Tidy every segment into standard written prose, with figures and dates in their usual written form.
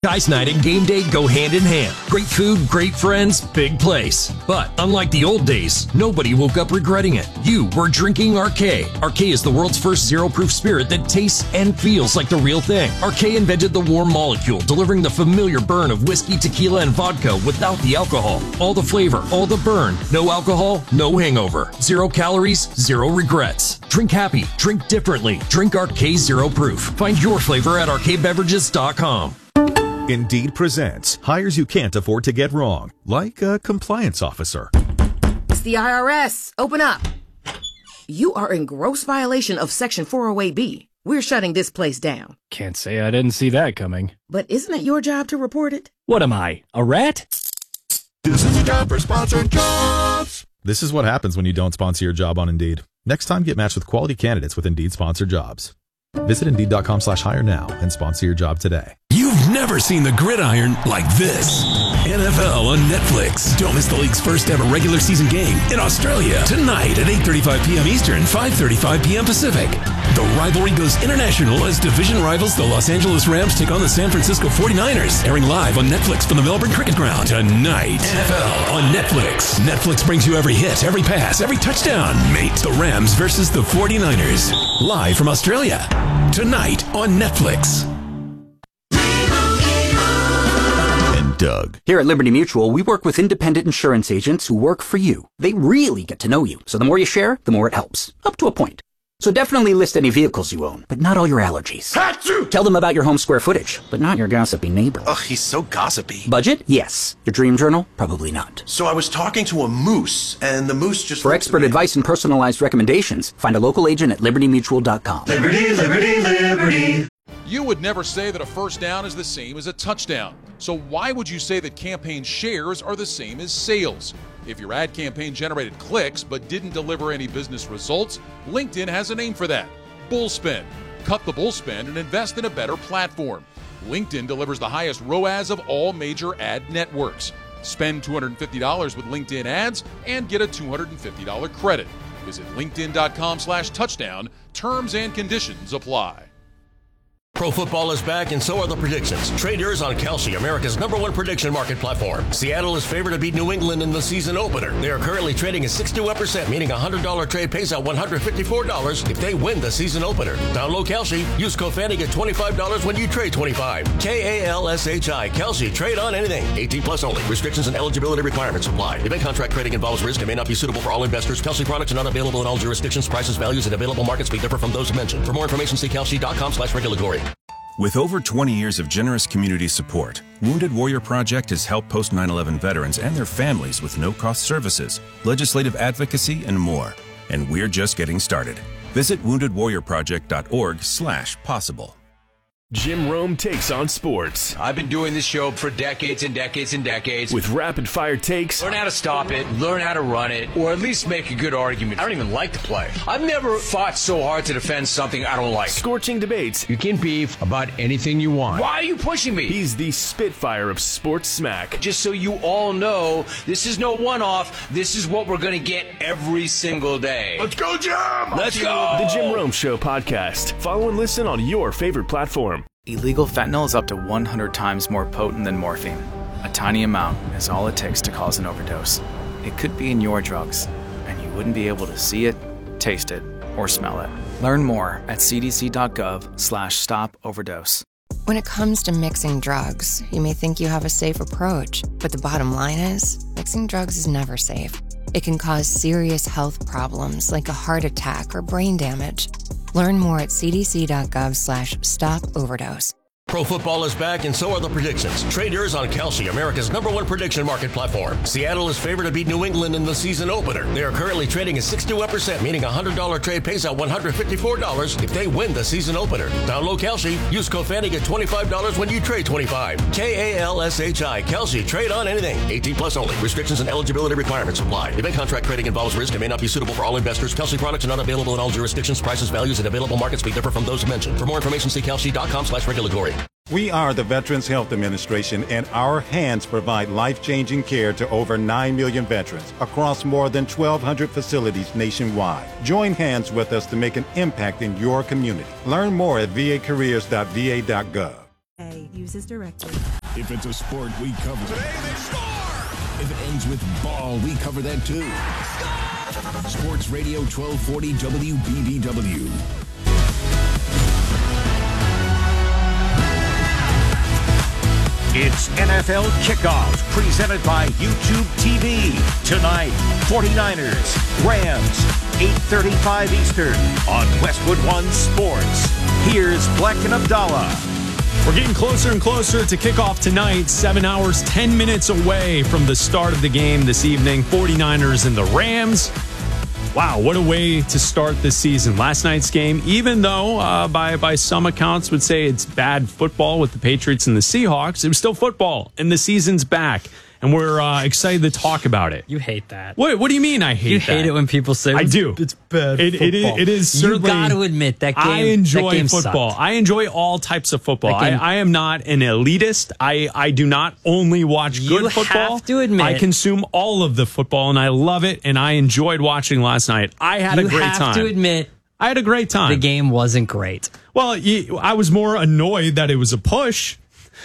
Guys night and game day go hand in hand. Great food, great friends, big place. But unlike the old days, nobody woke up regretting it. You were drinking Arcé. Arcé is the world's first zero-proof spirit that tastes and feels like the real thing. Arcé invented the warm molecule, delivering the familiar burn of whiskey, tequila, and vodka without the alcohol. All the flavor, all the burn. No alcohol, no hangover. 0 calories, 0 regrets. Drink happy, drink differently. Drink Arcé Zero Proof. Find your flavor at arcabeverages.com. Indeed presents hires you can't afford to get wrong, like a compliance officer. It's the IRS. Open up. You are in gross violation of Section 408B. We're shutting this place down. Can't say I didn't see that coming. But isn't it your job to report it? What am I, a rat? This is a job for sponsored jobs. This is what happens when you don't sponsor your job on Indeed. Next time, get matched with quality candidates with Indeed sponsored jobs. Visit Indeed.com/hire now and sponsor your job today. You've never seen the gridiron like this. NFL on Netflix. Don't miss the league's first ever regular season game in Australia tonight at 8:35 p.m. Eastern, 5:35 p.m. Pacific. The rivalry goes international as division rivals the Los Angeles Rams take on the San Francisco 49ers. Airing live on Netflix from the Melbourne Cricket Ground tonight. NFL on Netflix. Netflix brings you every hit, every pass, every touchdown. Mate, the Rams versus the 49ers. Live from Australia. Tonight on Netflix. Doug. Here at Liberty Mutual, we work with independent insurance agents who work for you. They really get to know you, so the more you share, the more it helps. Up to a point. So definitely list any vehicles you own, but not all your allergies. Achoo! Tell them about your home square footage, but not your gossipy neighbor. Ugh, he's so gossipy. Budget? Yes. Your dream journal? Probably not. So I was talking to a moose, and the moose just... For expert advice and personalized recommendations, find a local agent at libertymutual.com. Liberty, liberty, liberty. You would never say that a first down is the same as a touchdown. So why would you say that campaign shares are the same as sales? If your ad campaign generated clicks but didn't deliver any business results, LinkedIn has a name for that: Bullspend. Cut the bullspend and invest in a better platform. LinkedIn delivers the highest ROAS of all major ad networks. Spend $250 with LinkedIn ads and get a $250 credit. Visit linkedin.com/touchdown. Terms and conditions apply. Pro football is back, and so are the predictions. Trade yours on Kalshi, America's #1 prediction market platform. Seattle is favored to beat New England in the season opener. They are currently trading at 61%, meaning a $100 trade pays out $154 if they win the season opener. Download Kalshi. Use code FANNY, get $25 when you trade $25. KALSHI. Kalshi. Trade on anything. 18 plus only. Restrictions and eligibility requirements apply. Event contract trading involves risk and may not be suitable for all investors. Kalshi products are not available in all jurisdictions. Prices, values, and available markets may differ from those mentioned. For more information, see kalshi.com/regulatory. With over 20 years of generous community support, Wounded Warrior Project has helped post 9/11 veterans and their families with no-cost services, legislative advocacy, and more. And we're just getting started. Visit woundedwarriorproject.org/possible. Jim Rome takes on sports. I've been doing this show for decades and decades and decades. With rapid-fire takes. Learn how to stop it, learn how to run it, or at least make a good argument. I don't even like to play. I've never fought so hard to defend something I don't like. Scorching debates. You can beef about anything you want. Why are you pushing me? He's the Spitfire of sports smack. Just so you all know, this is no one-off. This is what we're going to get every single day. Let's go, Jim! Let's go! The Jim Rome Show podcast. Follow and listen on your favorite platform. Illegal fentanyl is up to 100 times more potent than morphine. A tiny amount is all it takes to cause an overdose. It could be in your drugs, and you wouldn't be able to see it, taste it, or smell it. Learn more at cdc.gov/stop-overdose. When it comes to mixing drugs, you may think you have a safe approach, but the bottom line is, mixing drugs is never safe. It can cause serious health problems like a heart attack or brain damage. Learn more at cdc.gov/stop-overdose. Pro football is back, and so are the predictions. Trade yours on Kalshi, America's #1 prediction market platform. Seattle is favored to beat New England in the season opener. They are currently trading at 61%, meaning a $100 trade pays out $154 if they win the season opener. Download Kalshi. Use code FANNY, get $25 when you trade $25. KALSHI. Kalshi. Trade on anything. 18 plus only. Restrictions and eligibility requirements apply. Event contract trading involves risk and may not be suitable for all investors. Kalshi products are not available in all jurisdictions. Prices, values, and available markets may differ from those mentioned. For more information, see kalshi.com/regulatory. We are the Veterans Health Administration, and our hands provide life-changing care to over 9 million veterans across more than 1,200 facilities nationwide. Join hands with us to make an impact in your community. Learn more at vacareers.va.gov. Hey, you use as directed. If it's a sport, we cover it. Today they score! If it ends with ball, we cover that too. Score! Sports Radio 1240 WBBW. It's NFL Kickoff, presented by YouTube TV. Tonight, 49ers, Rams, 8:35 Eastern on Westwood One Sports. Here's Black and Abdallah. We're getting closer and closer to kickoff tonight. 7 hours, 10 minutes away from the start of the game this evening. 49ers and the Rams. Wow, what a way to start the season. Last night's game, even though by some accounts would say it's bad football with the Patriots and the Seahawks, it was still football, and the season's back. And we're excited to talk about it. You hate that. What do you mean I hate that? You hate it when people say I do. It's bad football. It is certainly. You got to admit that game. I enjoy football. Sucked. I enjoy all types of football. I am not an elitist. I do not only watch good football. You have to admit. I consume all of the football, and I love it, and I enjoyed watching last night. I had a great time. You have to admit. I had a great time. The game wasn't great. Well, I was more annoyed that it was a push.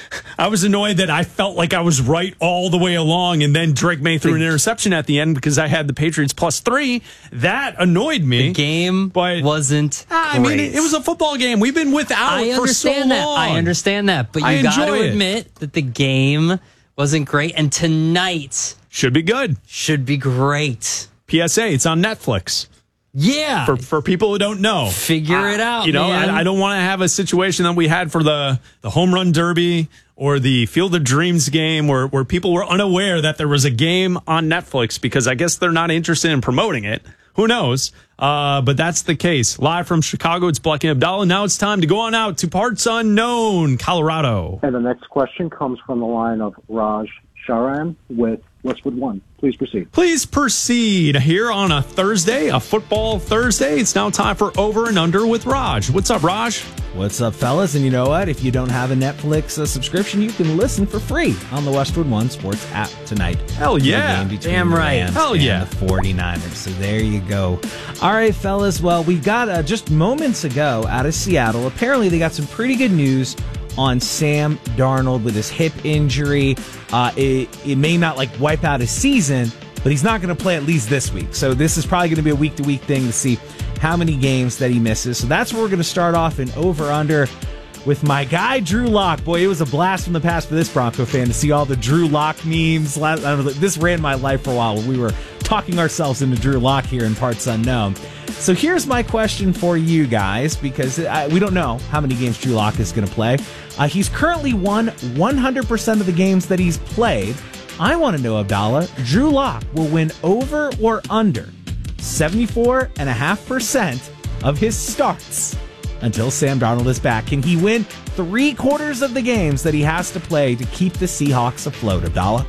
I was annoyed that I felt like I was right all the way along, and then Drake May threw an interception at the end because I had the Patriots +3. That annoyed me. The game wasn't great. I mean, it was a football game. We've been without for so long. I understand that, but you got to admit that the game wasn't great, and tonight should be good. Should be great. PSA, it's on Netflix. Yeah. For people who don't know. Figure it out, You know, man. I don't want to have a situation that we had for the Home Run Derby or the Field of Dreams game where people were unaware that there was a game on Netflix because I guess they're not interested in promoting it. Who knows? But that's the case. Live from Chicago, it's Black and Abdallah. Now it's time to go on out to parts unknown, Colorado. And the next question comes from the line of Raj Sharan with Westwood One. Please proceed. Please proceed. Here on a Thursday, a football Thursday, it's now time for Over and Under with Raj. What's up, Raj? What's up, fellas? And you know what? If you don't have a Netflix subscription, you can listen for free on the Westwood One Sports app tonight. Hell yeah. Damn right. Hell yeah. The 49ers. So there you go. All right, fellas. Well, we got just moments ago out of Seattle. Apparently, they got some pretty good news on Sam Darnold with his hip injury. It may not wipe out his season, but he's not going to play at least this week. So this is probably going to be a week-to-week thing to see how many games that he misses. So that's where we're going to start off in Over-Under with my guy, Drew Lock. Boy, it was a blast from the past for this Bronco fan to see all the Drew Lock memes. This ran my life for a while when we were talking ourselves into Drew Lock here in Parts Unknown. So here's my question for you guys, because we don't know how many games Drew Lock is going to play. He's currently won 100% of the games that he's played. I want to know, Abdallah, Drew Lock will win over or under 74.5% of his starts until Sam Darnold is back. Can he win 3/4 of the games that he has to play to keep the Seahawks afloat, Abdallah?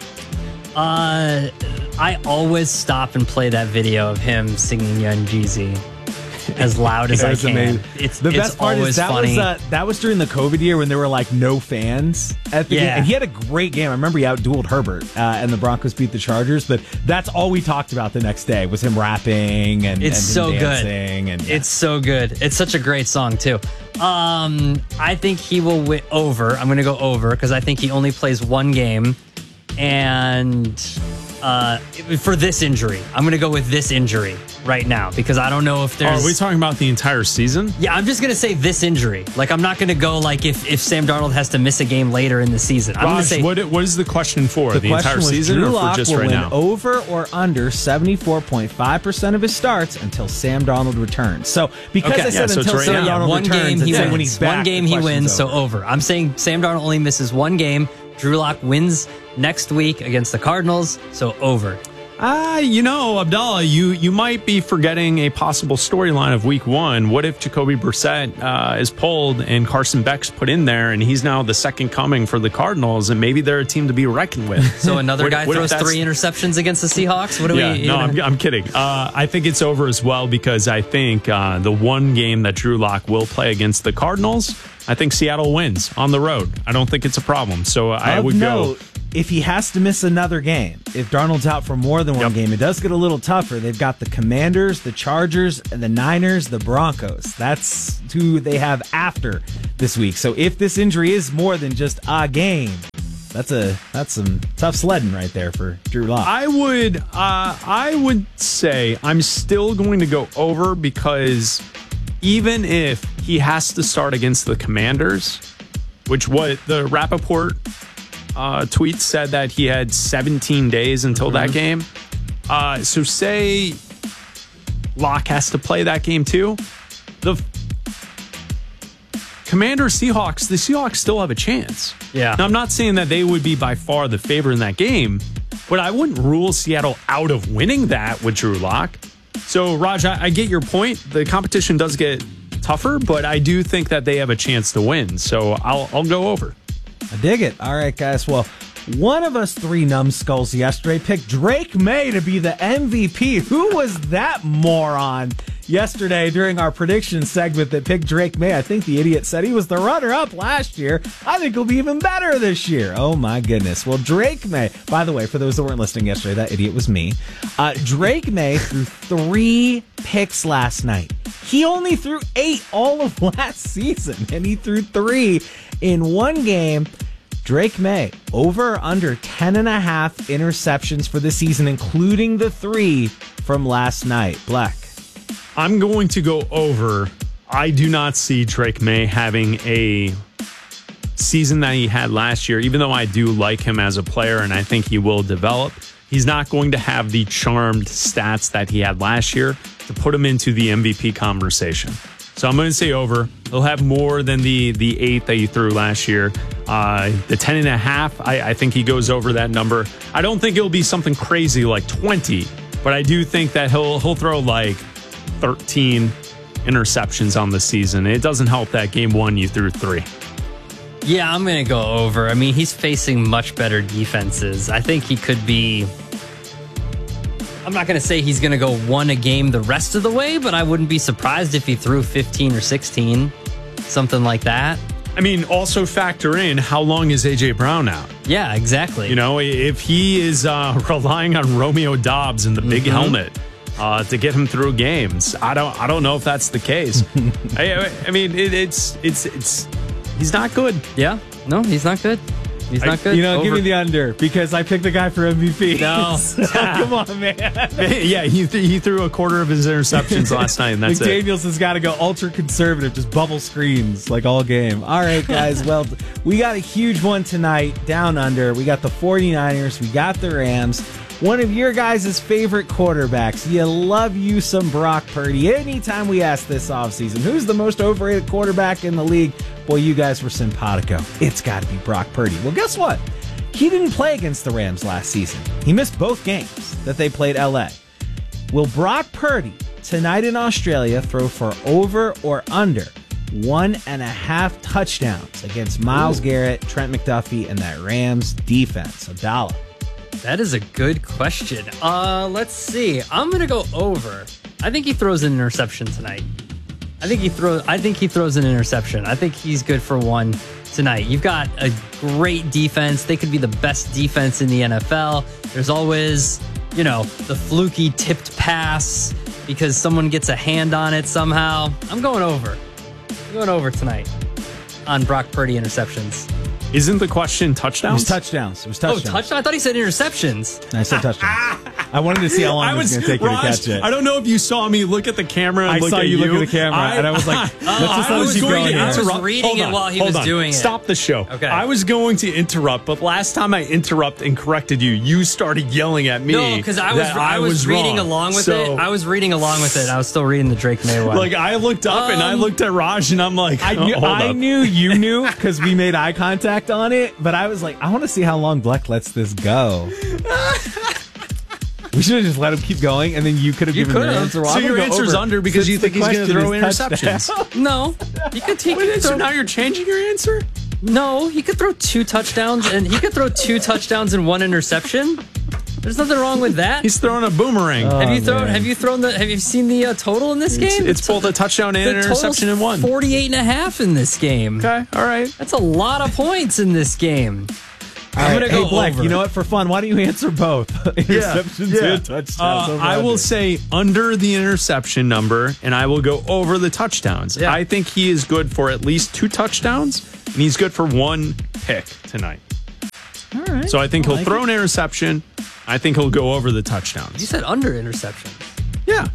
I always stop and play that video of him singing Young Jeezy as loud as I can. Amazing. The best part is that was during the COVID year when there were no fans at the game. And he had a great game. I remember he outdueled Herbert and the Broncos beat the Chargers, but that's all we talked about the next day was him rapping and it's so dancing. Good. It's so good. It's such a great song too. I think he will win over. I'm going to go over because I think he only plays one game. And for this injury, I'm going to go with this injury right now because I don't know if there's... Are we talking about the entire season? Yeah, I'm just going to say this injury. I'm not going to go if Sam Darnold has to miss a game later in the season. I'm going to say... What is the question for? The entire season Drew or Lock for just will right win now? Over or under 74.5% of his starts until Sam Darnold returns. So because I said until Sam Darnold returns, when he's back, one game he wins, so over. I'm saying Sam Darnold only misses one game. Drew Lock wins next week against the Cardinals, so over. Abdallah, you might be forgetting a possible storyline of week one. What if Jacoby Brissett is pulled and Carson Beck's put in there and he's now the second coming for the Cardinals and maybe they're a team to be reckoned with? So another guy throws 3 interceptions against the Seahawks? What do we... No, I'm kidding. I think it's over as well because I think the one game that Drew Lock will play against the Cardinals, I think Seattle wins on the road. I don't think it's a problem. So I would go if he has to miss another game, if Darnold's out for more than one game, it does get a little tougher. They've got the Commanders, the Chargers, the Niners, the Broncos. That's who they have after this week. So if this injury is more than just a game, that's some tough sledding right there for Drew Lock. I would say I'm still going to go over, because even if he has to start against the Commanders, which what the Rappaport tweet said that he had 17 days until that game. So say Locke has to play that game too. The Commanders-Seahawks, the Seahawks still have a chance. Yeah. Now, I'm not saying that they would be by far the favorite in that game, but I wouldn't rule Seattle out of winning that with Drew Lock. So, Raj, I get your point. The competition does get tougher, but I do think that they have a chance to win. So I'll go over. I dig it. All right, guys. Well, one of us three numbskulls yesterday picked Drake May to be the MVP. Who was that moron yesterday during our prediction segment that picked Drake May? I think the idiot said he was the runner-up last year. I think he'll be even better this year. Oh, my goodness. Well, Drake May, by the way, for those that weren't listening yesterday, that idiot was me. Drake May threw 3 picks last night. He only threw 8 all of last season, and he threw 3 in one game. Drake May, over or under 10.5 interceptions for the season, including the 3 from last night. Black. I'm going to go over. I do not see Drake May having a season that he had last year, even though I do like him as a player and I think he will develop. He's not going to have the charmed stats that he had last year to put him into the MVP conversation. So I'm going to say over. He'll have more than the 8 that he threw last year. The 10.5, I think he goes over that number. I don't think it'll be something crazy like 20, but I do think that he'll throw like 13 interceptions on the season. It doesn't help that game 1 you threw 3. Yeah, I'm going to go over. I mean, he's facing much better defenses. I think he could be... I'm not going to say he's going to go 1 a game the rest of the way, but I wouldn't be surprised if he threw 15 or 16, something like that. I mean, also factor in how long is A.J. Brown out? Yeah, exactly. You know, if he is relying on Romeo Doubs in the big helmet to get him through games, I don't know if that's the case. I mean, it's he's not good. Yeah, no, he's not good. He's not good. You know, give me the under, because I picked the guy for MVP. No. So, come on, man. Yeah, he threw a quarter of his interceptions last night, and that's it. McDaniels has got to go ultra conservative, just bubble screens like all game. All right, guys. Well, we got a huge one tonight, down under. We got the 49ers. We got the Rams. One of your guys' favorite quarterbacks. You love you some Brock Purdy. Anytime we ask this offseason, who's the most overrated quarterback in the league? Boy, you guys were simpatico. It's got to be Brock Purdy. Well, guess what? He didn't play against the Rams last season. He missed both games that they played LA. Will Brock Purdy tonight in Australia throw for over or under 1.5 touchdowns against Myles Garrett, Trent McDuffie, and that Rams defense? Abdallah. That is a good question. Let's see. I'm going to go over. I think he throws an interception tonight. I think he throws an interception. I think he's good for 1 tonight. You've got a great defense. They could be the best defense in the NFL. There's always, the fluky tipped pass because someone gets a hand on it somehow. I'm going over. I'm going over tonight on Brock Purdy interceptions. Isn't the question touchdowns? It was touchdowns. Oh, touchdown? I thought he said interceptions. I said touchdowns. I wanted to see how long it was going to take you to catch it. I don't know if you saw me look at the camera and I look saw at you look at the camera, and I was like, let's just let him keep going here. I was reading it while he was doing it. Stop the show. Okay. I was going to interrupt, but last time I interrupted and corrected you, you started yelling at me. No, because I was reading along with it. I was reading along with it. I was still reading the Drake May one. Like, I looked up and I looked at Raj, and I'm like, I knew you knew because we made eye contact on it, but I was like, I want to see how long Bleck lets this go. We should have just let him keep going, and then you could have given your answer. So your answer's under because you think he's going to throw interceptions. No. He could take So now you're changing your answer? No, he could throw 2 touchdowns, and he could throw 2 touchdowns and 1 interception. There's nothing wrong with that. He's throwing a boomerang. Have you seen the total in this game? It's both a touchdown and an interception in 1. 48.5 in this game. Okay, all right. That's a lot of points in this game. All I'm right, going to go Black, over. you know what? For fun, why don't you answer both? Interceptions and touchdowns. Over I will under. say under the interception number, and I will go over the touchdowns. Yeah. I think he is good for at least 2 touchdowns, and he's good for 1 pick tonight. All right. So I think he'll throw an interception. I think he'll go over the touchdowns. You said under interception. Yeah.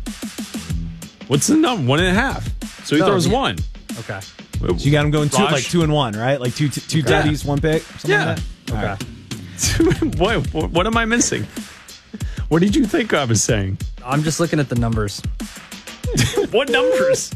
What's the number? 1.5. So he throws 1. Okay. So you got him going Raj? like 2 and 1, right? Like two tutties, 1 pick. Something Yeah. Like that? Okay. What am I missing? What did you think I was saying? I'm just looking at the numbers. What numbers?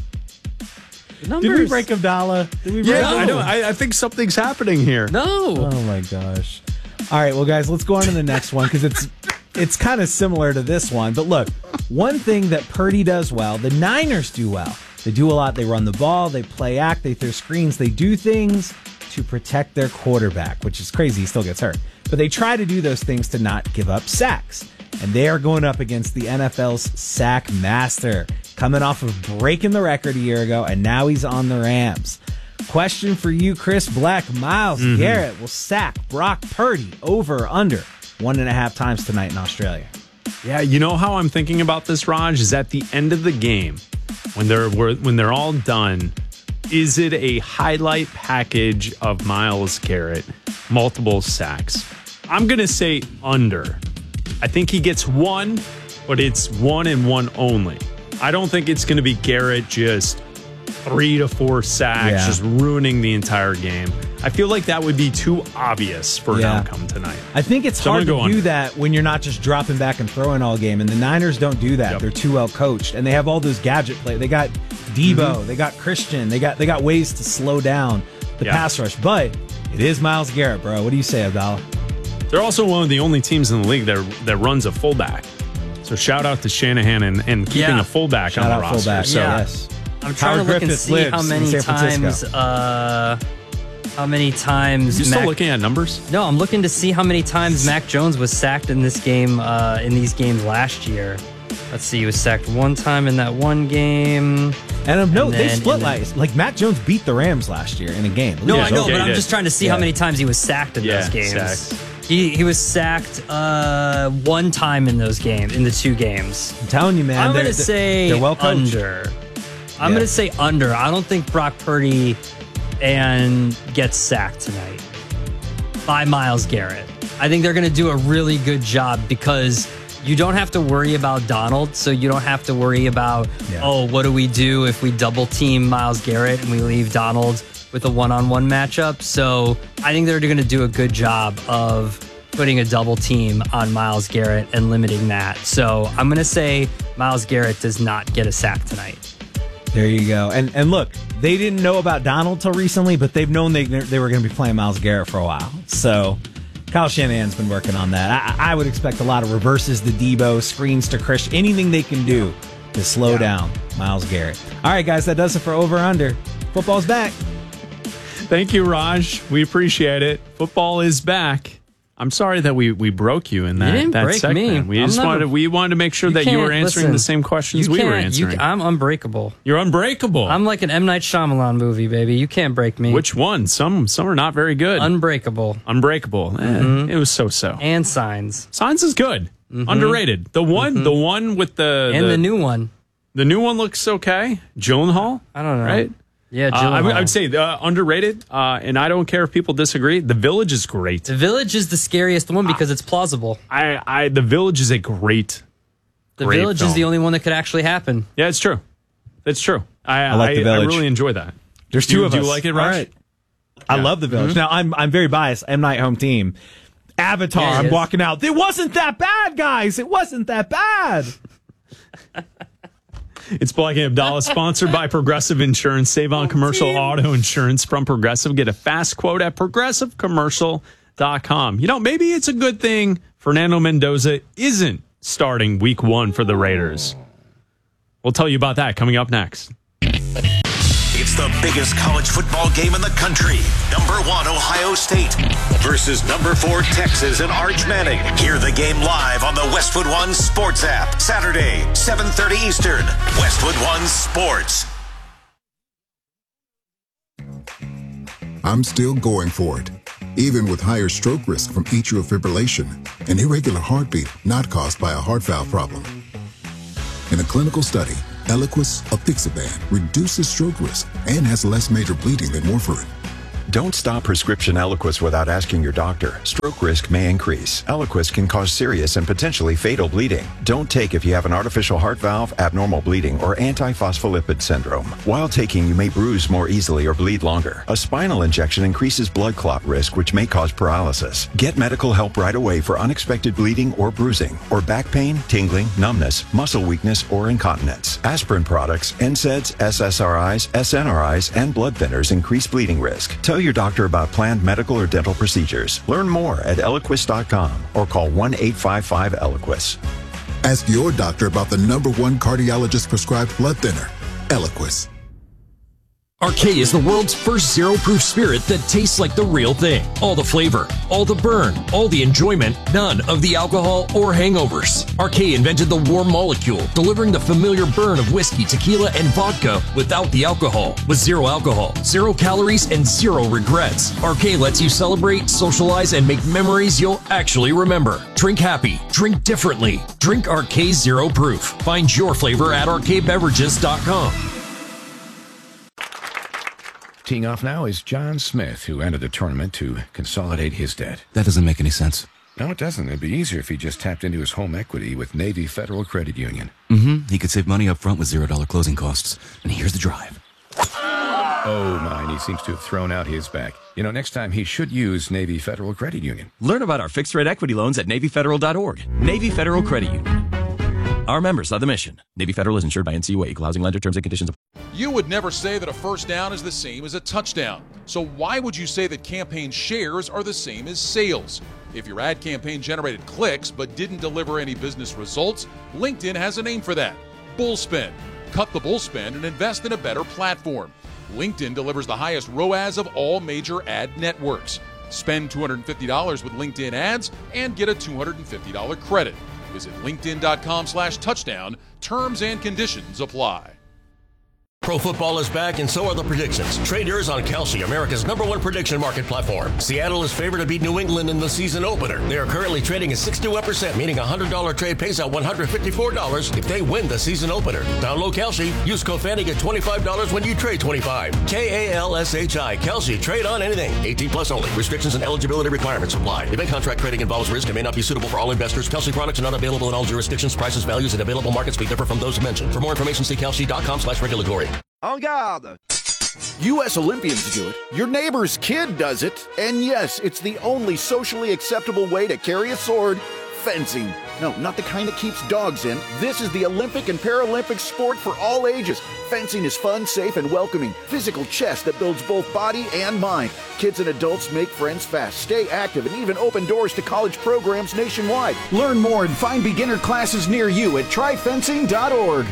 Did we break Abdallah? Did we break Yeah, him? I know. I think something's happening here. No. Oh my gosh. All right, well, guys, let's go on to the next one because it's kind of similar to this one. But look, one thing that Purdy does well, the Niners do well. They do a lot. They run the ball. They play act. They throw screens. They do things to protect their quarterback, which is crazy. He still gets hurt. But they try to do those things to not give up sacks. And they are going up against the NFL's sack master, coming off of breaking the record a year ago, and now he's on the Rams. Question for you, Chris Black. Myles Garrett will sack Brock Purdy over or under 1.5 times tonight in Australia. Yeah, you know how I'm thinking about this, Raj, is at the end of the game, when they're all done, is it a highlight package of Myles Garrett, multiple sacks? I'm going to say under. I think he gets 1, but it's 1 and 1 only. I don't think it's going to be Garrett just 3 to 4 sacks, just ruining the entire game. I feel like that would be too obvious for an outcome tonight. I think it's hard to do that when you're not just dropping back and throwing all game. And the Niners don't do that. Yep. They're too well coached, and they have all those gadget plays. They got Debo, they got Christian, they got ways to slow down the pass rush. But it is Myles Garrett, bro. What do you say, Abdallah? They're also one of the only teams in the league that runs a fullback. So shout out to Shanahan and keeping a fullback on the roster. Fullback. So yes. I'm trying to look and see how many times. You still looking at numbers? No, I'm looking to see how many times Mac Jones was sacked in this game. In these games last year. Let's see, he was sacked 1 time in that one game. And they split like Mac Jones beat the Rams last year in a game. No, I know, but I'm just trying to see how many times he was sacked in those games. Sacks. He was sacked 1 time in those games, in the 2 games. I'm telling you, man. I'm going to say they're well coached. under. I'm going to say under. I don't think Brock Purdy gets sacked tonight by Myles Garrett. I think they're going to do a really good job because you don't have to worry about Donald, so you don't have to worry about, what do we do if we double team Myles Garrett and we leave Donald with a one-on-one matchup? So I think they're going to do a good job of putting a double team on Myles Garrett and limiting that. So I'm going to say Myles Garrett does not get a sack tonight. There you go. And look, they didn't know about Donald till recently, but they've known they were going to be playing Myles Garrett for a while. So Kyle Shanahan's been working on that. I would expect a lot of reverses to Debo, screens to Christian, anything they can do to slow down Myles Garrett. All right, guys, that does it for Over Under. Football's back. Thank you, Raj. We appreciate it. Football is back. I'm sorry that we broke you in that, you didn't that break segment. Me. We wanted to make sure that you were answering the same questions we were answering. I'm unbreakable. You're unbreakable. I'm like an M. Night Shyamalan movie, baby. You can't break me. Which one? Some are not very good. Unbreakable. It was so. And Signs. Signs is good. Underrated. The one with the new one. The new one looks okay. Gyllenhaal? I don't know. Right? Yeah, I would say underrated, and I don't care if people disagree. The Village is great. The Village is the scariest one because it's plausible. The Village is a great Village film. is the only one that could actually happen. Yeah, it's true. It's true. I like The Village. I really enjoy that. There's 2 of us. Do you like it, Raj? All right. I love The Village. Now, I'm very biased. M. Night home team. Avatar, Yeah, I'm walking out. It wasn't that bad, guys. It wasn't that bad. It's Black and Abdallah, sponsored by Progressive Insurance. Save on commercial auto insurance from Progressive. Get a fast quote at progressivecommercial.com. You know, maybe it's a good thing Fernando Mendoza isn't starting week 1 for the Raiders. We'll tell you about that coming up next. It's the biggest college football game in the country. Number 1, Ohio State versus number 4, Texas and Arch Manning. Hear the game live on the Westwood One Sports app. Saturday, 7:30 Eastern. Westwood One Sports. I'm still going for it. even with higher stroke risk from atrial fibrillation, an irregular heartbeat not caused by a heart valve problem. In a clinical study, Eliquis apixaban reduces stroke risk and has less major bleeding than warfarin. Don't stop prescription Eliquis without asking your doctor. Stroke risk may increase. Eliquis can cause serious and potentially fatal bleeding. Don't take if you have an artificial heart valve, abnormal bleeding, or antiphospholipid syndrome. While taking, you may bruise more easily or bleed longer. A spinal injection increases blood clot risk, which may cause paralysis. Get medical help right away for unexpected bleeding or bruising, or back pain, tingling, numbness, muscle weakness, or incontinence. Aspirin products, NSAIDs, SSRIs, SNRIs, and blood thinners increase bleeding risk. Tell your doctor about planned medical or dental procedures. Learn more at Eliquis.com or call 1-855-ELIQUIS. Ask your doctor about the #1 cardiologist prescribed blood thinner, Eliquis. RK is the world's first zero-proof spirit that tastes like the real thing. All the flavor, all the burn, all the enjoyment, none of the alcohol or hangovers. RK invented the warm molecule, delivering the familiar burn of whiskey, tequila, and vodka without the alcohol. With zero alcohol, 0 calories, and 0 regrets. RK lets you celebrate, socialize, and make memories you'll actually remember. Drink happy, drink differently. Drink RK Zero Proof. Find your flavor at rkbeverages.com. Teeing off now is John Smith, who entered the tournament to consolidate his debt. That doesn't make any sense. No, it doesn't. It'd be easier if he just tapped into his home equity with Navy Federal Credit Union. He could save money up front with $0 closing costs. And here's the drive. Oh, my, he seems to have thrown out his back. You know, next time he should use Navy Federal Credit Union. Learn about our fixed-rate equity loans at NavyFederal.org. Navy Federal Credit Union. Our members of the mission. Navy Federal is insured by NCUA. Equal housing lender. Terms and conditions. You would never say that a first down is the same as a touchdown. So why would you say that campaign shares are the same as sales? If your ad campaign generated clicks but didn't deliver any business results, LinkedIn has a name for that. Bullspend. Cut the bullspend and invest in a better platform. LinkedIn delivers the highest ROAS of all major ad networks. Spend $250 with LinkedIn ads and get a $250 credit. Visit linkedin.com/touchdown. Terms and conditions apply. Pro football is back, and so are the predictions. Trade yours on Kalshi, America's #1 prediction market platform. Seattle is favored to beat New England in the season opener. They are currently trading at 61%, meaning a $100 trade pays out $154 if they win the season opener. Download Kalshi. Use code FANNY, get $25 when you trade 25. KALSHI. Kalshi. Trade on anything. 18 plus only. Restrictions and eligibility requirements apply. Event contract trading involves risk and may not be suitable for all investors. Kalshi products are not available in all jurisdictions. Prices, values, and available markets may differ from those mentioned. For more information, see kalshi.com/regulatory. En garde! U.S. Olympians do it. Your neighbor's kid does it. And yes, it's the only socially acceptable way to carry a sword. Fencing. No, not the kind that keeps dogs in. This is the Olympic and Paralympic sport for all ages. Fencing is fun, safe, and welcoming. Physical chess that builds both body and mind. Kids and adults make friends fast, stay active, and even open doors to college programs nationwide. Learn more and find beginner classes near you at tryfencing.org.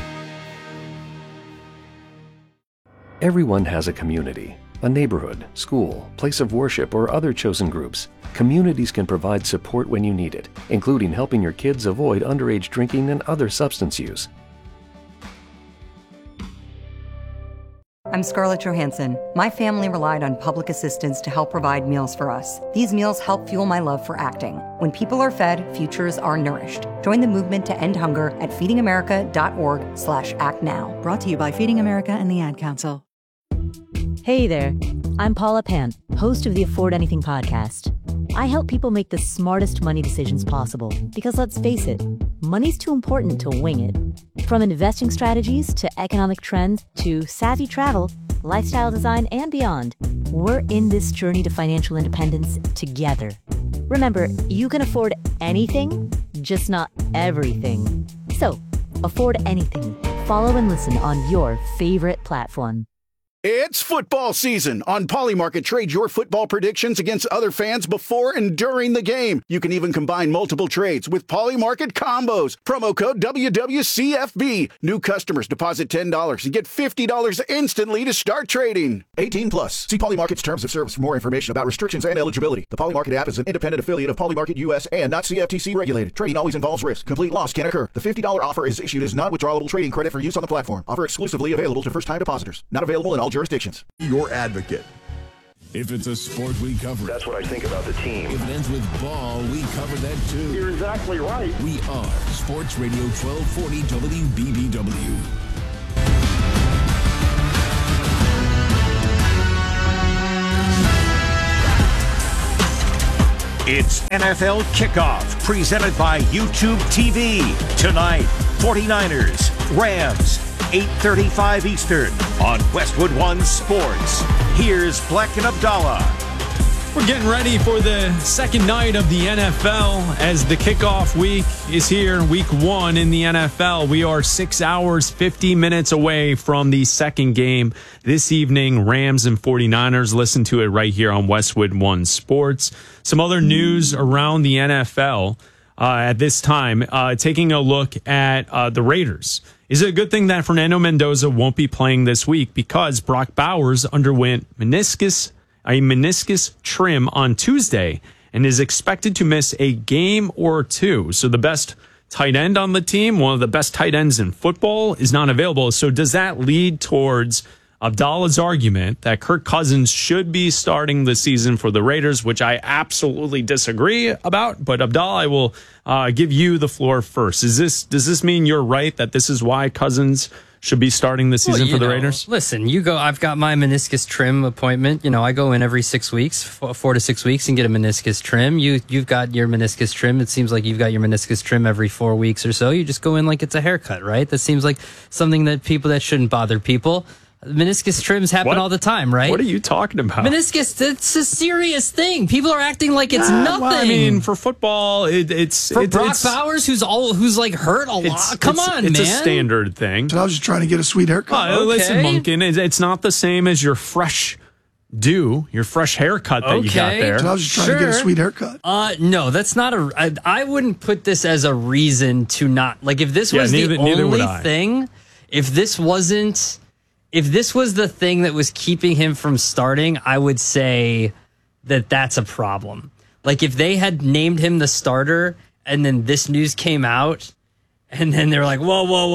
Everyone has a community, a neighborhood, school, place of worship, or other chosen groups. Communities can provide support when you need it, including helping your kids avoid underage drinking and other substance use. I'm Scarlett Johansson. My family relied on public assistance to help provide meals for us. These meals help fuel my love for acting. When people are fed, futures are nourished. Join the movement to end hunger at feedingamerica.org/actnow. Brought to you by Feeding America and the Ad Council. Hey there, I'm Paula Pan, host of the Afford Anything podcast. I help people make the smartest money decisions possible because let's face it, money's too important to wing it. From investing strategies to economic trends to savvy travel, lifestyle design, and beyond, we're in this journey to financial independence together. Remember, you can afford anything, just not everything. So, afford anything. Follow and listen on your favorite platform. It's football season. On Polymarket, trade your football predictions against other fans before and during the game. You can even combine multiple trades with Polymarket combos. Promo code WWCFB. New customers deposit $10 and get $50 instantly to start trading. 18 plus. See Polymarket's terms of service for more information about restrictions and eligibility. The Polymarket app is an independent affiliate of Polymarket US and not CFTC regulated. Trading always involves risk. Complete loss can occur. The $50 offer is issued as non-withdrawable trading credit for use on the platform. Offer exclusively available to first-time depositors. Not available in all jurisdictions. Your advocate. If it's a sport, we cover it. That's what I think about the team. If it ends with ball, we cover that too. You're exactly right. We are Sports Radio 1240 WBBW. It's NFL Kickoff, presented by YouTube TV. Tonight, 49ers, Rams, 8:35 Eastern on Westwood One Sports. Here's Black and Abdallah. We're getting ready for the second night of the NFL as the kickoff week is here, week 1 in the NFL. We are 6 hours, 50 minutes away from the second game this evening, Rams and 49ers. Listen to it right here on Westwood One Sports. Some other news around the NFL at this time, taking a look at the Raiders. Is it a good thing that Fernando Mendoza won't be playing this week because Brock Bowers underwent a meniscus trim on Tuesday and is expected to miss a game or two. So the best tight end on the team, one of the best tight ends in football, is not available. So does that lead towards Abdallah's argument that Kirk Cousins should be starting the season for the Raiders, which I absolutely disagree about? But Abdallah, I will give you the floor first. Does this mean you're right that this is why Cousins should be starting the season for the Raiders? Listen, you go. I've got my meniscus trim appointment. I go in every 6 weeks, 4 to 6 weeks, and get a meniscus trim. You've got your meniscus trim. It seems like you've got your meniscus trim every 4 weeks or so. You just go in like it's a haircut, right? That seems like something that shouldn't bother people. Meniscus trims happen all the time, right? What are you talking about? Meniscus, it's a serious thing. People are acting like it's nothing. Well, I mean, for football, it's Brock Bowers, who's like hurt a lot. Come on, man. It's a standard thing. So I was just trying to get a sweet haircut. Okay. Listen, Munkin, it's not the same as your fresh haircut that you got there. So I was just trying to get a sweet haircut. No, that's not I wouldn't put this as a reason to not, like, if this was the only thing, if this was the thing that was keeping him from starting, I would say that that's a problem. Like, if they had named him the starter and then this news came out and then they're like,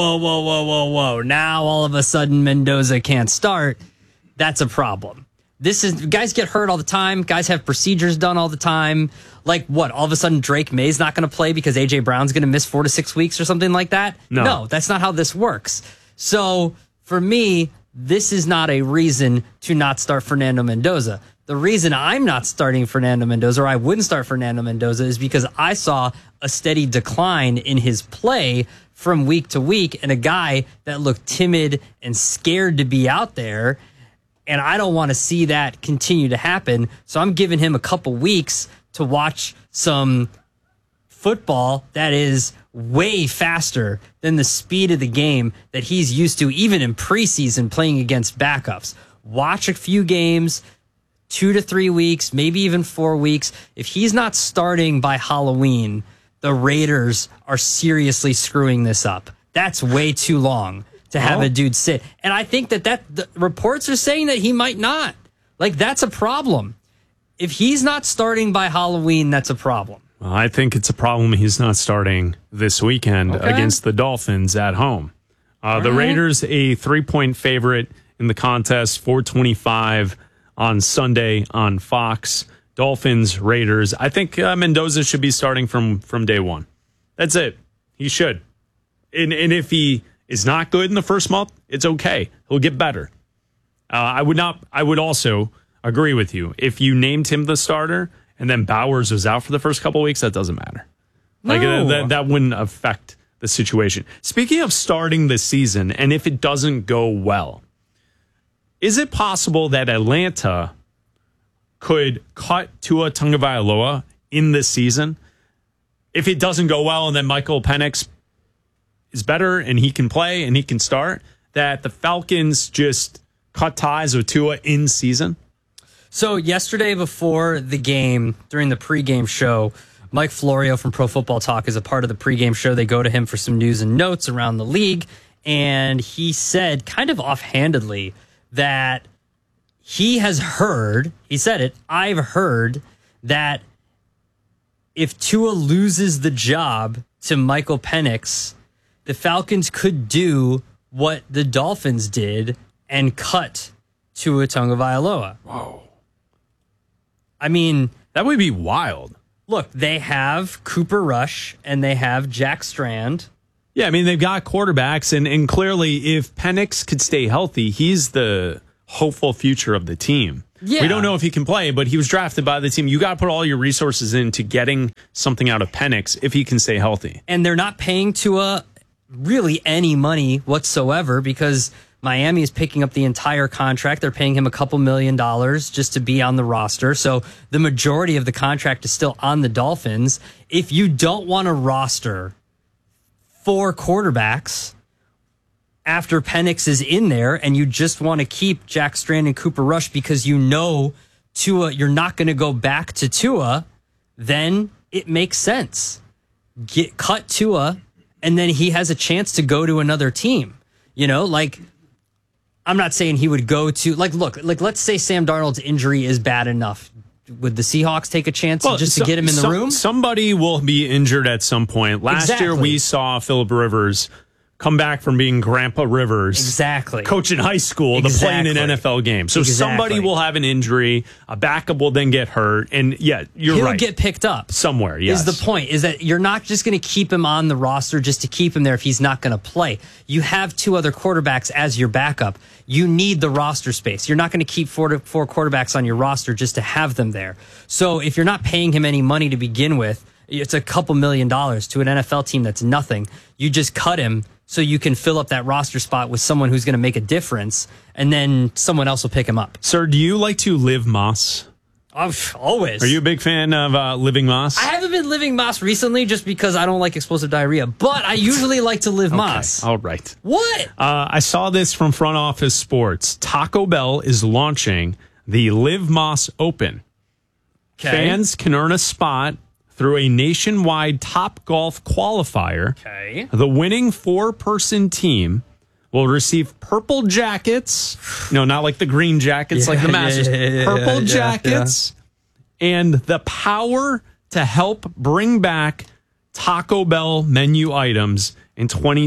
whoa. Now all of a sudden Mendoza can't start. That's a problem. Guys get hurt all the time. Guys have procedures done all the time. Like, what? All of a sudden Drake May's not going to play because A.J. Brown's going to miss 4 to 6 weeks or something like that? No, that's not how this works. So for me, this is not a reason to not start Fernando Mendoza. The reason I'm not starting Fernando Mendoza, or I wouldn't start Fernando Mendoza, is because I saw a steady decline in his play from week to week, and a guy that looked timid and scared to be out there, and I don't want to see that continue to happen. So I'm giving him a couple weeks to watch some football that is way faster than the speed of the game that he's used to, even in preseason playing against backups. Watch a few games, 2 to 3 weeks, maybe even 4 weeks. If he's not starting by Halloween, the Raiders are seriously screwing this up. That's way too long to have a dude sit. And I think that the reports are saying that he might not. Like, that's a problem. If he's not starting by Halloween, that's a problem. Well, I think it's a problem he's not starting this weekend against the Dolphins at home. The Raiders, a 3-point favorite in the contest, 425 on Sunday on Fox. Dolphins, Raiders. I think Mendoza should be starting from day one. That's it. He should. And if he is not good in the first month, it's okay. He'll get better. I would also agree with you. If you named him the starter and then Bowers was out for the first couple of weeks, that doesn't matter. Like, that wouldn't affect the situation. Speaking of starting the season, and if it doesn't go well, is it possible that Atlanta could cut Tua Tagovailoa in this season? If it doesn't go well and then Michael Penix is better and he can play and he can start, that the Falcons just cut ties with Tua in season? So yesterday before the game, during the pregame show, Mike Florio from Pro Football Talk is a part of the pregame show. They go to him for some news and notes around the league. And he said kind of offhandedly that he has heard, he said it, I've heard that if Tua loses the job to Michael Penix, the Falcons could do what the Dolphins did and cut Tua Tagovailoa. Whoa. I mean, that would be wild. Look, they have Cooper Rush and they have Jack Strand. Yeah, I mean, they've got quarterbacks, and clearly if Penix could stay healthy, he's the hopeful future of the team. Yeah. We don't know if he can play, but he was drafted by the team. You got to put all your resources into getting something out of Penix if he can stay healthy. And they're not paying Tua really any money whatsoever because Miami is picking up the entire contract. They're paying him a couple $1 million just to be on the roster. So the majority of the contract is still on the Dolphins. If you don't want to roster 4 quarterbacks after Penix is in there and you just want to keep Jack Strand and Cooper Rush because you know Tua, you're not going to go back to Tua, then it makes sense. Cut Tua, and then he has a chance to go to another team. You know, like, I'm not saying he would go to, like, look, like, let's say Sam Darnold's injury is bad enough. Would the Seahawks take a chance to get him in the room? Somebody will be injured at some point. Last year, we saw Phillip Rivers come back from being Grandpa Rivers. Coach in high school to play in an NFL game. So somebody will have an injury, a backup will then get hurt, and you're He'll right. get picked up. Somewhere, yes. Is the point, is that you're not just going to keep him on the roster just to keep him there if he's not going to play. You have 2 other quarterbacks as your backup. You need the roster space. You're not going to keep 4 quarterbacks on your roster just to have them there. So if you're not paying him any money to begin with, it's a couple $1 million to an NFL team that's nothing. You just cut him so you can fill up that roster spot with someone who's going to make a difference, and then someone else will pick him up. Sir, do you like to live Moss? Always. Are you a big fan of living Moss? I haven't been living Moss recently just because I don't like explosive diarrhea, but I usually like to live Moss. All right. What? I saw this from Front Office Sports. Taco Bell is launching the Live Moss Open. Okay. Fans can earn a spot through a nationwide Top Golf qualifier. Okay. The winning 4-person team will receive purple jackets. No, not like the green jackets like the Masters. Purple jackets and the power to help bring back Taco Bell menu items in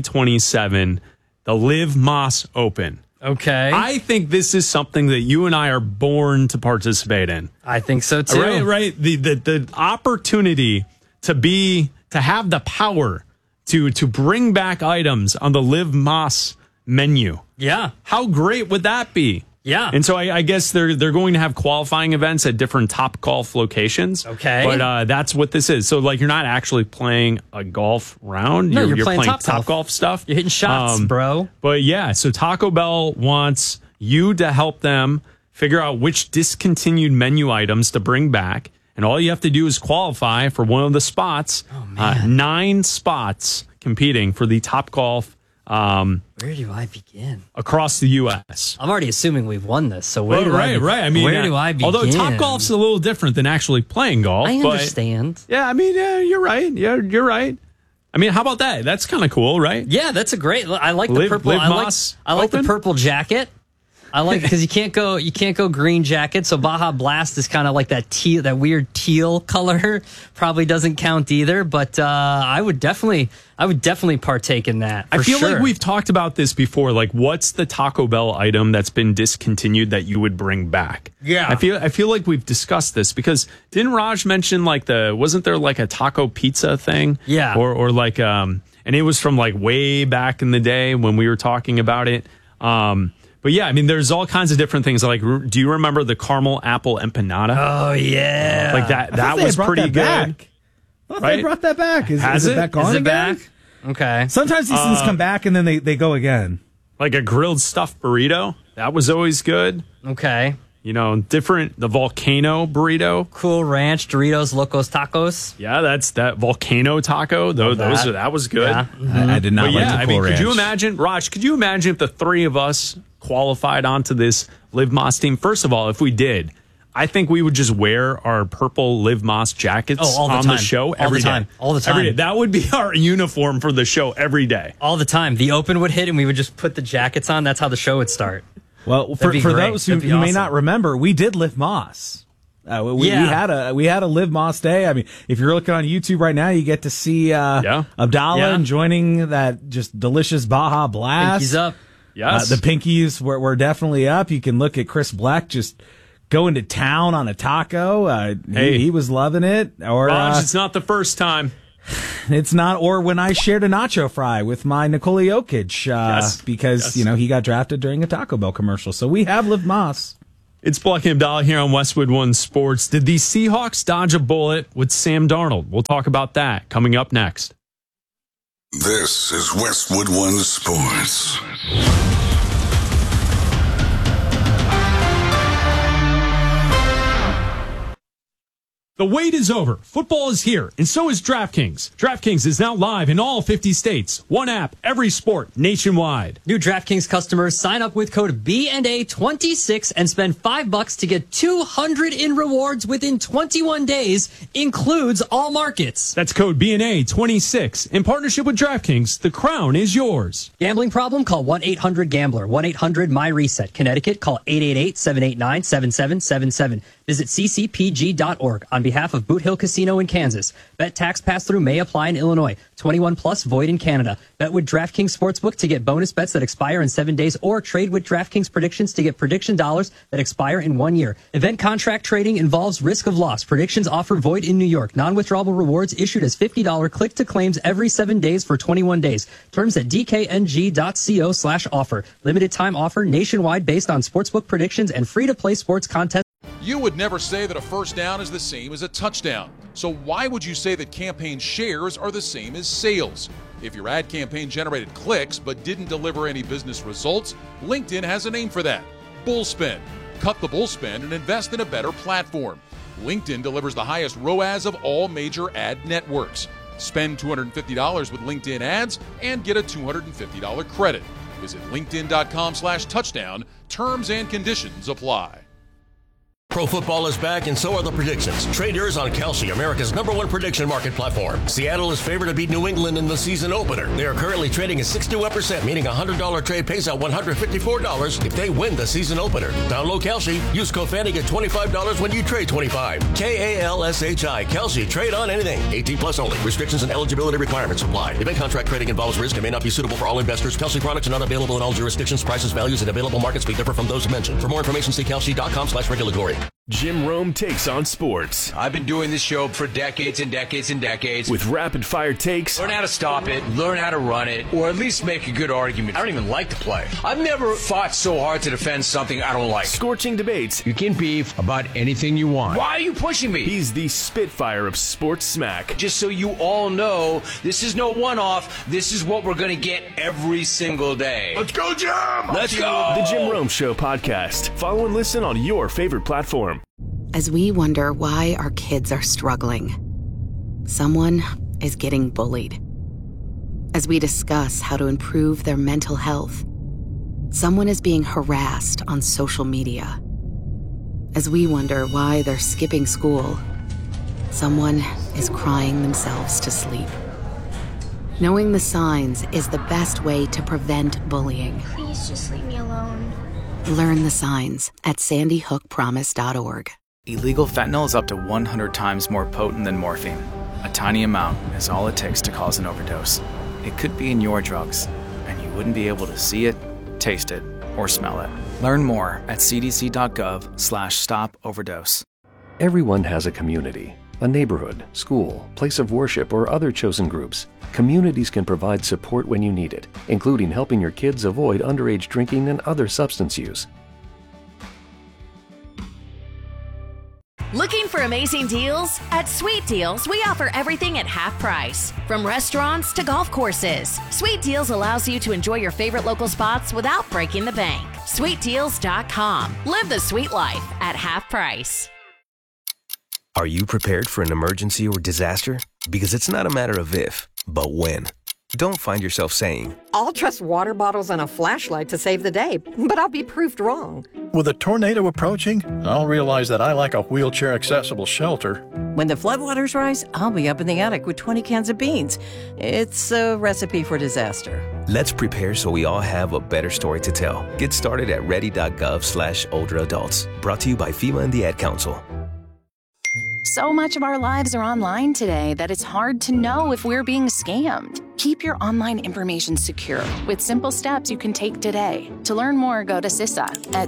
2027. The Live Moss Open. Okay. I think this is something that you and I are born to participate in. I think so too. Right. The opportunity to have the power to bring back items on the Live Moss menu. Yeah. How great would that be? Yeah. And so I guess they're going to have qualifying events at different Top Golf locations. Okay. But that's what this is. So like you're not actually playing a golf round. No, you're playing Top golf stuff. You're hitting shots, bro. But yeah, so Taco Bell wants you to help them figure out which discontinued menu items to bring back. And all you have to do is qualify for one of the spots. Oh, man. 9 spots competing for the Top Golf. Where do I begin? Across the U.S. I'm already assuming we've won this. So where do I I mean, where do I begin? Although Top Golf's a little different than actually playing golf. I but understand. Yeah, I mean, you're right. Yeah, you're right. I mean, how about that? That's kind of cool, right? Yeah, that's a great. I like the purple. I like the purple jacket. I like because you can't go green jacket. So Baja Blast is kind of like that weird teal color. Probably doesn't count either. But I would definitely partake in that. I feel like we've talked about this before. Like, what's the Taco Bell item that's been discontinued that you would bring back? Yeah, I feel like we've discussed this because didn't Raj mention wasn't there like a taco pizza thing? Yeah, or like and it was from like way back in the day when we were talking about it. But yeah, I mean, there's all kinds of different things. Like, do you remember the caramel apple empanada? Oh yeah, like that. That was pretty good. Back. I thought they brought that back. Is it back on Is it again? back? Okay. Sometimes these things come back and then they go again. Like a grilled stuffed burrito. That was always good. Okay. You know, the volcano burrito. Cool Ranch, Doritos, Locos Tacos. Yeah, that's that volcano taco. That was good. Yeah. I did not like the Cool Ranch. Could you imagine, Raj, if the 3 of us qualified onto this Live Moss team? First of all, if we did, I think we would just wear our purple Live Moss jackets on the show every day. All the time. Every day. That would be our uniform for the show every day. All the time. The open would hit and we would just put the jackets on. That's how the show would start. Well, for those who may not remember, we did Live Moss. We had a Live Moss day. I mean, if you're looking on YouTube right now, you get to see Abdallah enjoying that just delicious Baja Blast. Pinkies up. Yes. The pinkies were definitely up. You can look at Chris Black just going to town on a taco. He was loving it. Or Raj, it's not the first time. It's not. Or when I shared a nacho fry with my Nikola Jokic, because he got drafted during a Taco Bell commercial. So we have lived Moss. It's Black and Abdallah here on Westwood One Sports. Did the Seahawks dodge a bullet with Sam Darnold? We'll talk about that coming up next. This is Westwood One Sports. The wait is over. Football is here, and so is DraftKings. DraftKings is now live in all 50 states. One app, every sport, nationwide. New DraftKings customers sign up with code BNA26 and spend $5 to get $200 in rewards within 21 days. Includes all markets. That's code BNA26. In partnership with DraftKings, the crown is yours. Gambling problem? Call 1-800-GAMBLER. 1-800-MY-RESET. Connecticut, call 888-789-7777. Visit ccpg.org. On behalf of Boot Hill Casino in Kansas. Bet tax pass-through may apply in Illinois. 21 plus void in Canada. Bet with DraftKings Sportsbook to get bonus bets that expire in 7 days, or trade with DraftKings Predictions to get prediction dollars that expire in 1 year. Event contract trading involves risk of loss. Predictions offer void in New York. Non-withdrawable rewards issued as $50 click-to-claims every 7 days for 21 days. Terms at dkng.co/offer. Limited time offer nationwide based on sportsbook predictions and free-to-play sports contests. You would never say that a first down is the same as a touchdown. So why would you say that campaign shares are the same as sales? If your ad campaign generated clicks but didn't deliver any business results, LinkedIn has a name for that: Bullspend. Cut the bullspend and invest in a better platform. LinkedIn delivers the highest ROAS of all major ad networks. Spend $250 with LinkedIn ads and get a $250 credit. Visit linkedin.com/touchdown. Terms and conditions apply. Pro football is back, and so are the predictions. Trade yours on Kalshi, America's #1 prediction market platform. Seattle is favored to beat New England in the season opener. They are currently trading at 61%, meaning a $100 trade pays out $154 if they win the season opener. Download Kalshi. Use code FANTY, get $25 when you trade $25. KALSHI. Kalshi. Trade on anything. 18 plus only. Restrictions and eligibility requirements apply. Event contract trading involves risk and may not be suitable for all investors. Kalshi products are not available in all jurisdictions. Prices, values, and available markets may differ from those mentioned. For more information, see kalshi.com/regulatory. Jim Rome takes on sports. I've been doing this show for decades and decades and decades. With rapid-fire takes. Learn how to stop it, learn how to run it, or at least make a good argument. I don't even like to play. I've never fought so hard to defend something I don't like. Scorching debates. You can beef about anything you want. Why are you pushing me? He's the Spitfire of sports smack. Just so you all know, this is no one-off. This is what we're going to get every single day. Let's go, Jim! Let's go! The Jim Rome Show podcast. Follow and listen on your favorite platform. As we wonder why our kids are struggling, someone is getting bullied. As we discuss how to improve their mental health, someone is being harassed on social media. As we wonder why they're skipping school, someone is crying themselves to sleep. Knowing the signs is the best way to prevent bullying. Please just leave me alone. Learn the signs at sandyhookpromise.org. Illegal fentanyl is up to 100 times more potent than morphine. A tiny amount is all it takes to cause an overdose. It could be in your drugs, and you wouldn't be able to see it, taste it, or smell it. Learn more at cdc.gov/stop-overdose. Everyone has a community, a neighborhood, school, place of worship, or other chosen groups. Communities can provide support when you need it, including helping your kids avoid underage drinking and other substance use. Looking for amazing deals? At Sweet Deals, we offer everything at half price. From restaurants to golf courses, Sweet Deals allows you to enjoy your favorite local spots without breaking the bank. SweetDeals.com. Live the sweet life at half price. Are you prepared for an emergency or disaster? Because it's not a matter of if, but when. Don't find yourself saying, I'll trust water bottles and a flashlight to save the day, but I'll be proved wrong. With a tornado approaching, I'll realize that I lack a wheelchair-accessible shelter. When the floodwaters rise, I'll be up in the attic with 20 cans of beans. It's a recipe for disaster. Let's prepare so we all have a better story to tell. Get started at ready.gov/older adults. Brought to you by FEMA and the Ad Council. So much of our lives are online today that it's hard to know if we're being scammed. Keep your online information secure with simple steps you can take today. To learn more, go to CISA at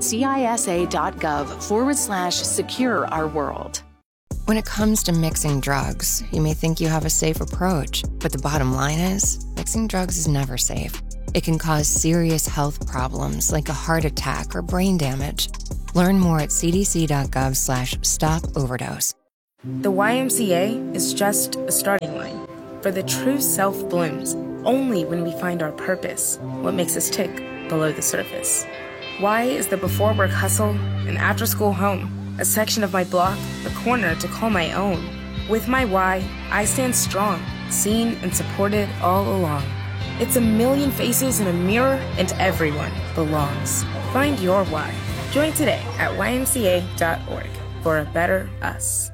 cisa.gov/secure our world. When it comes to mixing drugs, you may think you have a safe approach, but the bottom line is, mixing drugs is never safe. It can cause serious health problems like a heart attack or brain damage. Learn more at cdc.gov/stop-overdose. The YMCA is just a starting line. For the true self blooms only when we find our purpose, what makes us tick below the surface. Y is the before work hustle, an after school home, a section of my block, a corner to call my own. With my Y, I stand strong, seen and supported all along. It's a million faces in a mirror and everyone belongs. Find your Y. Join today at ymca.org for a better us.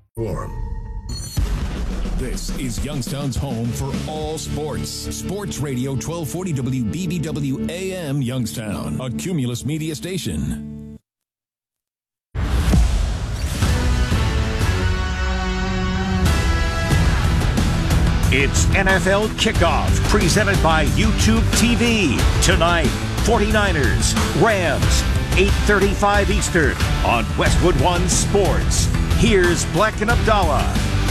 This is Youngstown's home for all sports. Sports Radio 1240 WBBW AM Youngstown, a Cumulus media station. It's NFL Kickoff, presented by YouTube TV. Tonight, 49ers, Rams, 8:35 Eastern on Westwood One Sports. Here's Black and Abdallah.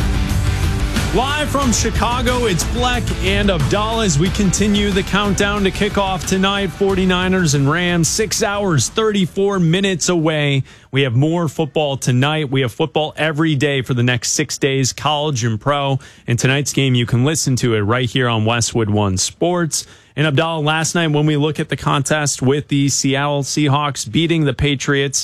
Live from Chicago, it's Black and Abdallah as we continue the countdown to kickoff tonight. 49ers and Rams, 6 hours, 34 minutes away. We have more football tonight. We have football every day for the next 6 days, college and pro. And tonight's game, you can listen to it right here on Westwood One Sports. And Abdallah, last night when we look at the contest with the Seattle Seahawks beating the Patriots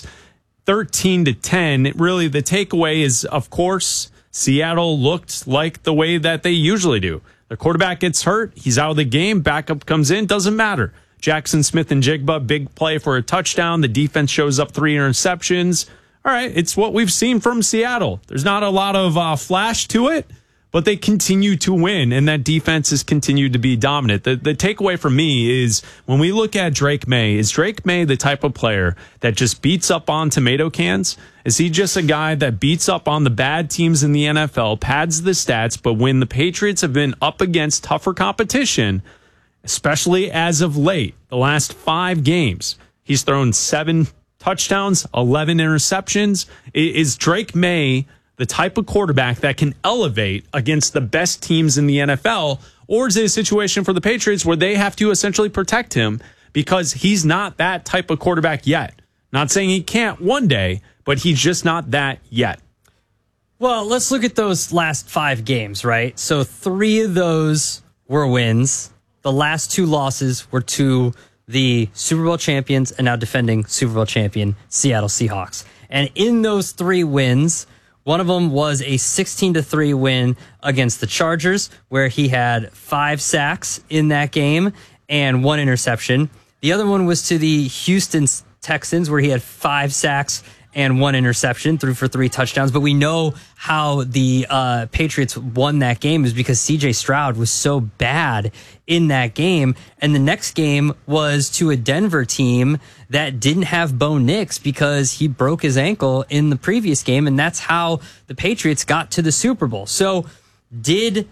13-10, really the takeaway is, of course, Seattle looked like the way that they usually do. Their quarterback gets hurt. He's out of the game. Backup comes in. Doesn't matter. Jackson Smith and Jigba, big play for a touchdown. The defense shows up 3 interceptions. All right, it's what we've seen from Seattle. There's not a lot of flash to it, but they continue to win, and that defense has continued to be dominant. The takeaway for me is when we look at Drake May, is Drake May the type of player that just beats up on tomato cans? Is he just a guy that beats up on the bad teams in the NFL, pads the stats, but when the Patriots have been up against tougher competition, especially as of late, the last 5 games, he's thrown 7 touchdowns, 11 interceptions. Is Drake May the type of quarterback that can elevate against the best teams in the NFL? Or is it a situation for the Patriots where they have to essentially protect him because he's not that type of quarterback yet? Not saying he can't one day, but he's just not that yet. Well, let's look at those last 5 games, right? So 3 of those were wins. The last 2 losses were to the Super Bowl champions and now defending Super Bowl champion Seattle Seahawks. And in those 3 wins, one of them was a 16-3 win against the Chargers, where he had 5 sacks in that game and 1 interception. The other one was to the Houston Texans, where he had 5 sacks and 1 interception, threw for 3 touchdowns. But we know how the Patriots won that game is because C.J. Stroud was so bad in that game. And the next game was to a Denver team that didn't have Bo Nix because he broke his ankle in the previous game. And that's how the Patriots got to the Super Bowl. So did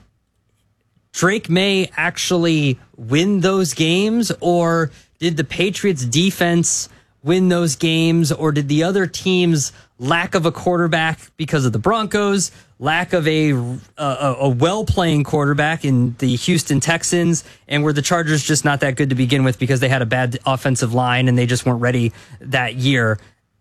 Drake May actually win those games, or did the Patriots defense win those games, or did the other team's lack of a quarterback because of the Broncos, lack of a well-playing quarterback in the Houston Texans, and were the Chargers just not that good to begin with because they had a bad offensive line and they just weren't ready that year?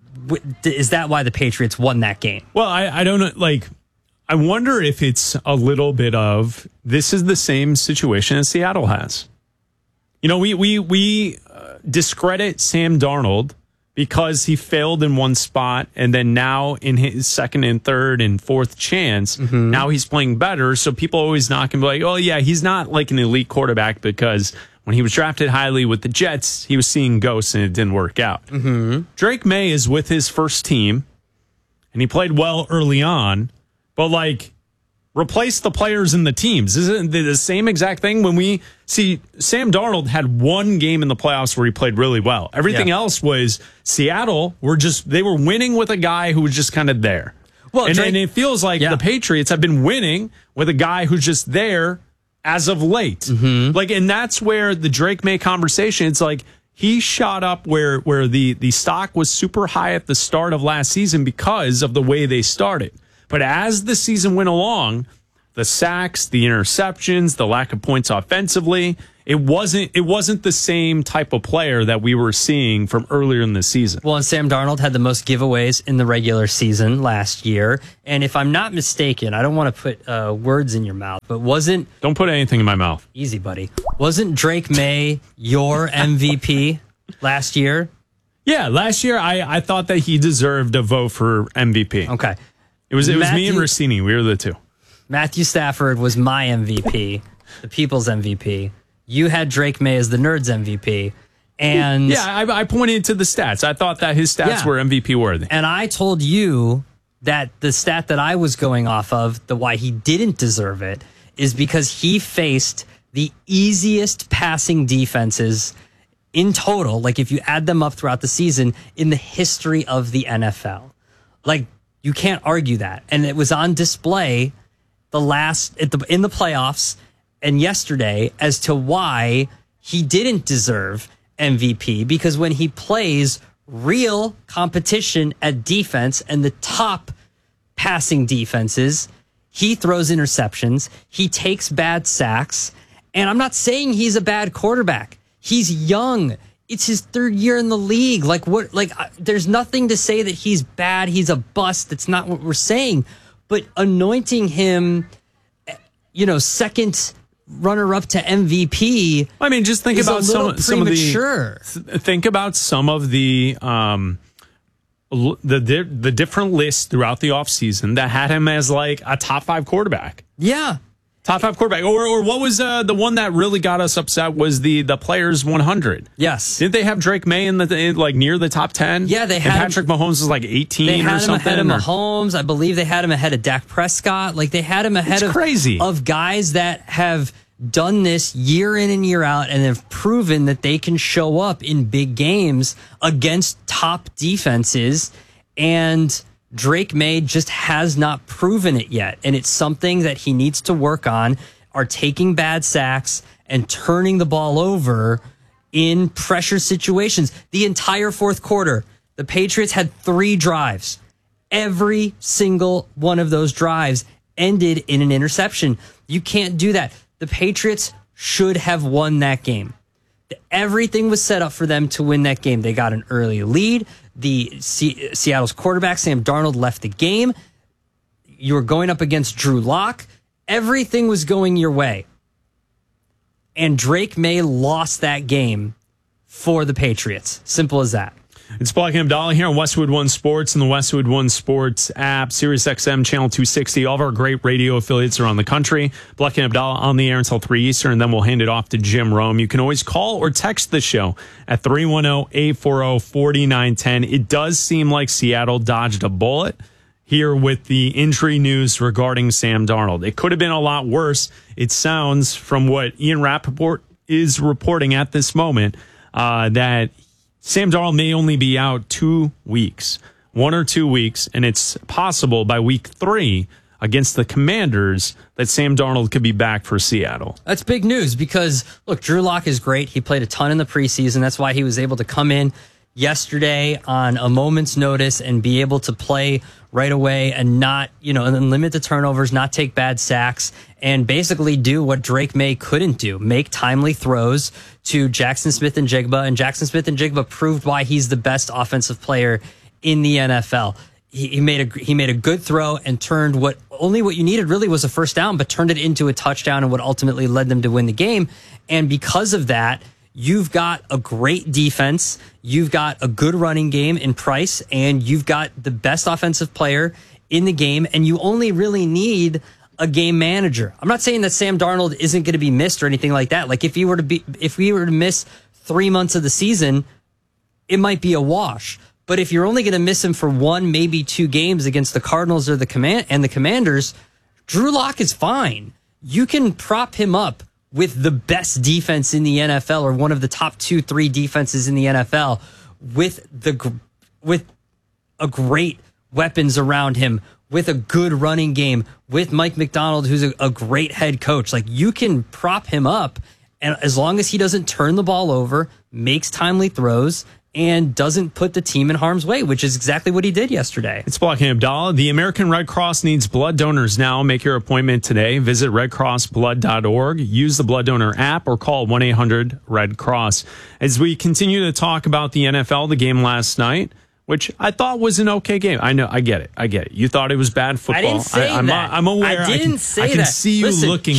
Is that why the Patriots won that game? Well, I don't know. Like, I wonder if it's a little bit of this is the same situation as Seattle has. You know, we discredit Sam Darnold because he failed in one spot, and then now in his second and third and fourth chance, now he's playing better. So people always knock him like, oh yeah, he's not like an elite quarterback because when he was drafted highly with the Jets, he was seeing ghosts and it didn't work out. Drake May is with his first team, and he played well early on, but like, replace the players in the teams. Isn't it the same exact thing when we see Sam Darnold had 1 game in the playoffs where he played really well. Everything else was Seattle they were winning with a guy who was just kind of there. Well, and it feels like the Patriots have been winning with a guy who's just there as of late. Mm-hmm. Like, and that's where the Drake May conversation, it's like he shot up where the stock was super high at the start of last season because of the way they started. But as the season went along, the sacks, the interceptions, the lack of points offensively, it wasn't the same type of player that we were seeing from earlier in the season. Well, and Sam Darnold had the most giveaways in the regular season last year. And if I'm not mistaken, I don't want to put words in your mouth, but Don't put anything in my mouth. Easy, buddy. Wasn't Drake May your MVP last year? Yeah, last year I thought that he deserved a vote for MVP. Okay. It was me and Rossini. We were the two. Matthew Stafford was my MVP, the people's MVP. You had Drake May as the Nerds MVP. And yeah, I pointed to the stats. I thought that his stats were MVP worthy. And I told you that the stat that I was going off of, the why he didn't deserve it, is because he faced the easiest passing defenses in total, like if you add them up throughout the season, in the history of the NFL. Like, you can't argue that. And it was on display in the playoffs and yesterday as to why he didn't deserve MVP, because when he plays real competition at defense and the top passing defenses, he throws interceptions, he takes bad sacks, and I'm not saying he's a bad quarterback. He's young. It's his third year in the league. There's nothing to say that he's bad, he's a bust. That's not what we're saying. But anointing him, second runner-up to MVP. I mean, just think about some of the different lists throughout the offseason that had him as like a top 5 quarterback. Yeah. Top 5 quarterback. Or what was the one that really got us upset was the Players 100. Yes. Didn't they have Drake May in near the top 10? Yeah, they had Patrick Mahomes was like 18 they had or something. Him ahead of Mahomes. I believe they had him ahead of Dak Prescott. Like, they had him ahead of guys that have done this year in and year out and have proven that they can show up in big games against top defenses. And Drake May just has not proven it yet. And it's something that he needs to work on, are taking bad sacks and turning the ball over in pressure situations. The entire fourth quarter, the Patriots had 3 drives. Every single one of those drives ended in an interception. You can't do that. The Patriots should have won that game. Everything was set up for them to win that game. They got an early lead. Seattle's quarterback, Sam Darnold, left the game. You were going up against Drew Lock. Everything was going your way. And Drake May lost that game for the Patriots. Simple as that. It's Black and Abdallah here on Westwood One Sports and the Westwood One Sports app, SiriusXM Channel 260. All of our great radio affiliates around the country. Black and Abdallah on the air until 3 Eastern, and then we'll hand it off to Jim Rome. You can always call or text the show at 310-840-4910. It does seem like Seattle dodged a bullet here with the injury news regarding Sam Darnold. It could have been a lot worse. It sounds, from what Ian Rappaport is reporting at this moment, that Sam Darnold may only be out 2 weeks, 1 or 2 weeks, and it's possible by week 3 against the Commanders that Sam Darnold could be back for Seattle. That's big news because, look, Drew Lock is great. He played a ton in the preseason. That's why he was able to come in yesterday on a moment's notice and be able to play right away and not, and limit the turnovers, not take bad sacks, and basically do what Drake May couldn't do, make timely throws to Jackson Smith-Njigba. And Jackson Smith-Njigba proved why he's the best offensive player in the NFL. He made a good throw and turned what you needed really was a first down, but turned it into a touchdown and what ultimately led them to win the game. And because of that, you've got a great defense, you've got a good running game in Price, and you've got the best offensive player in the game, and you only really need a game manager. I'm not saying that Sam Darnold isn't going to be missed or anything like that. Like, if we were to miss 3 months of the season, it might be a wash. But if you're only going to miss him for 1, maybe 2 games against the Cardinals or the Commanders, Drew Lock is fine. You can prop him up with the best defense in the NFL, or one of the top 2-3 defenses in the NFL, with a great weapons around him, with a good running game, with Mike McDonald, who's a great head coach. Like, you can prop him up, and as long as he doesn't turn the ball over, makes timely throws, and doesn't put the team in harm's way, which is exactly what he did yesterday. It's Block and Abdallah. The American Red Cross needs blood donors now. Make your appointment today. Visit redcrossblood.org. Use the blood donor app or call 1-800-RED-CROSS. As we continue to talk about the NFL, the game last night, which I thought was an okay game. I know, I get it. You thought it was bad football. I didn't say that. I'm aware. I didn't say that. I can see you looking